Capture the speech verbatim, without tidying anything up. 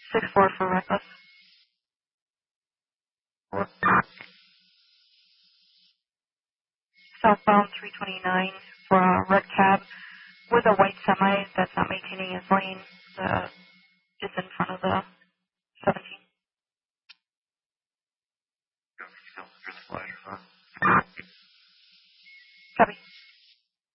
six four for reckless. What? Southbound three twenty-nine for a red cab with a white semi that's not maintaining his lane, uh, just in front of the seventeen. Just flash, huh?